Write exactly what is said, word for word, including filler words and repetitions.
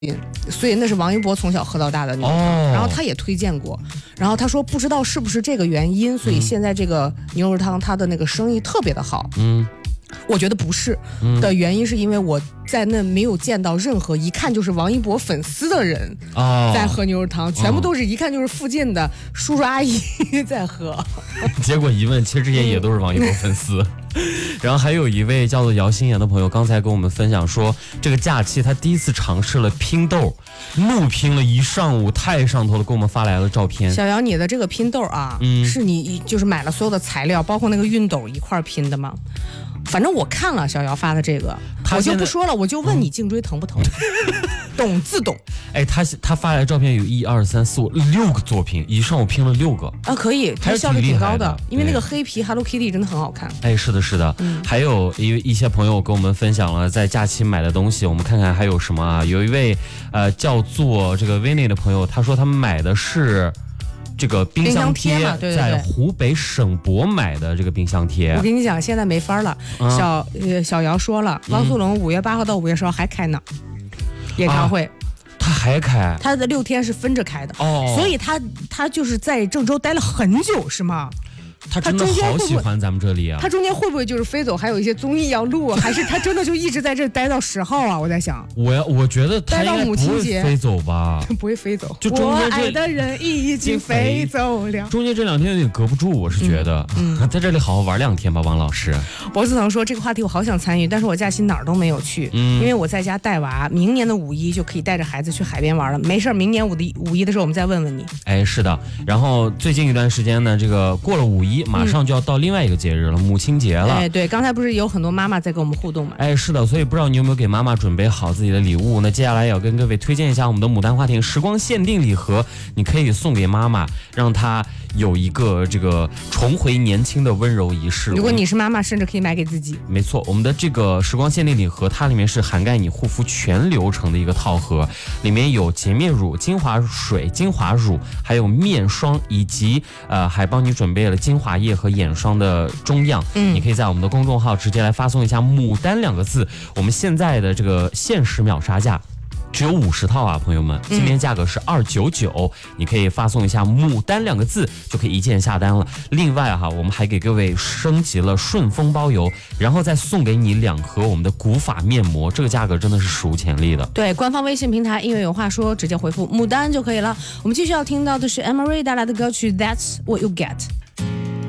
所以那是王一博从小喝到大的牛肉汤， 哦、 然后他也推荐过，然后他说不知道是不是这个原因，所以现在这个牛肉汤它的那个生意特别的好。 嗯。 我觉得不是的原因是因为我在那没有见到任何一看就是王一博粉丝的人在喝牛肉汤，哦、全部都是一看就是附近的叔叔阿姨在喝。 结果一问，其实这些也都是王一博粉丝。然后还有一位叫做姚心妍的朋友，刚才跟我们分享说，这个假期他第一次尝试了拼豆，怒拼了一上午，太上头了，给我们发来了照片。 小姚，你的这个拼豆啊，嗯、是你就是买了所有的材料，包括那个熨斗一块拼的吗？反正我看了小姚发的这个，我就不说了，我就问你颈椎疼不疼？懂自懂。 哎，他他发来的照片有一二三四五六个作品，一上午拼了六个啊，可以，他效率挺高的，因为那个黑皮 Hello Kitty 真的很好看。 哎，是的，是的，嗯、还有一一些朋友跟我们分享了在假期买的东西，我们看看还有什么啊？有一位呃叫做这个 Vinny 的朋友，他说他们买的是。这个冰箱贴， 对对对， 在湖北省博买的这个冰箱贴， 我跟你讲，现在没法了。嗯、小呃小姚说了，汪苏泷五月八号到五月十号还开呢，演唱会。啊他还开？ 他的六天是分着开的，哦，所以他他就是在郑州待了很久，是吗？ 他真的好喜欢咱们这里啊！ 他中间会不会就是飞走？还有一些综艺要录，还是他真的就一直在这待到十号啊？我在想， 我要我觉得他应该不会飞走吧？ 不会飞走， 就中间我爱的人已经飞走了。 中间这两天有点隔不住，我是觉得，嗯，嗯在这里好好玩两天吧，王老师。 博思腾说这个话题我好想参与，但是我假期哪儿都没有去，嗯，因为我在家带娃，明年的五一就可以带着孩子去海边玩了。没事，明年五的五一的时候我们再问问你。 哎，是的。然后最近一段时间呢，这个过了五一，马上就要到。到另外一个节日了，母亲节了。 哎，对，刚才不是有很多妈妈在跟我们互动吗？ 哎，是的，所以不知道你有没有给妈妈准备好自己的礼物？那接下来要跟各位推荐一下我们的牡丹花亭时光限定礼盒，你可以送给妈妈，让她有一个这个重回年轻的温柔仪式。 如果你是妈妈，甚至可以买给自己。 没错，我们的这个时光限定礼盒，它里面是涵盖你护肤全流程的一个套盒，里面有洁面乳、精华水、精华乳，还有面霜，以及呃还帮你准备了精华液和眼霜的中样。嗯，你可以在我们的公众号直接来发送一下牡丹两个字，我们现在的这个限时秒杀价只有五十套啊，朋友们，今天价格是二九九，你可以发送一下牡丹两个字就可以一键下单了。另外哈，我们还给各位升级了顺丰包邮，然后再送给你两盒我们的古法面膜，这个价格真的是史无前例的。 对，官方微信平台音乐有话说，直接回复牡丹就可以了。我们继续要听到的是 Emery 带来的歌曲 That's What You Get。